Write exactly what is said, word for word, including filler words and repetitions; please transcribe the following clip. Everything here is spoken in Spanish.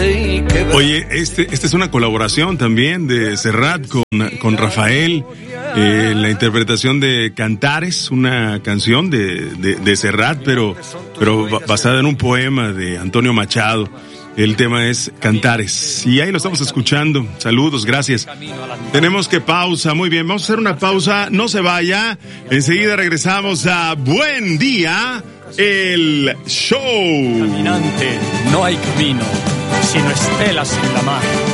Oye, este, esta es una colaboración también de Serrat con, con Rafael, eh, la interpretación de Cantares, una canción de, de, de Serrat, pero, pero basada en un poema de Antonio Machado. El tema es Cantares. Y ahí lo estamos escuchando. Saludos, gracias. Tenemos que pausa. Muy bien, vamos a hacer una pausa. No se vaya. Enseguida regresamos a Buen Día, el show. Caminante, no hay camino, sino estelas en la mar.